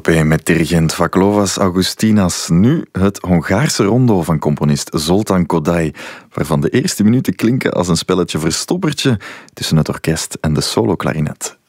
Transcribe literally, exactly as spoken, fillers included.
Saint-Tropez met dirigent Vaclovas Augustinas. Nu het Hongaarse rondo van componist Zoltán Kodály, waarvan de eerste minuten klinken als een spelletje verstoppertje tussen het orkest en de solo-klarinet.